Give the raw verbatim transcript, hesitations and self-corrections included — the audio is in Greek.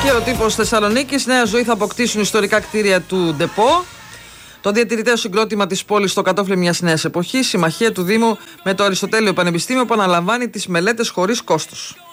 Και ο τύπος Θεσσαλονίκης, νέα ζωή θα αποκτήσουν ιστορικά κτίρια του ΝΤΕΠΟ. Το διατηρηταίο συγκρότημα της πόλης στο κατόφλι μιας νέας εποχής, συμμαχία του Δήμου με το Αριστοτέλειο Πανεπιστήμιο που αναλαμβάνει τις μελέτες χωρίς κόστος.